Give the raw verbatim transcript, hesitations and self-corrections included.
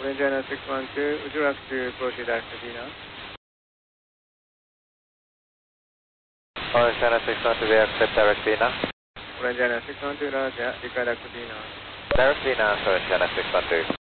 Orange China six one two, would you like to approach it at Medina? Orange China six one two, we accept direct Medina. Orange China six one two, Roger, you got Medina. Direct Medina, Orange China six one two.